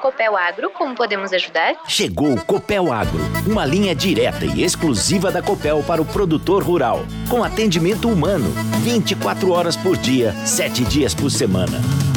Copel Agro, como podemos ajudar? Chegou o Copel Agro, uma linha direta e exclusiva da Copel para o produtor rural, com atendimento humano, 24 horas por dia, 7 dias por semana.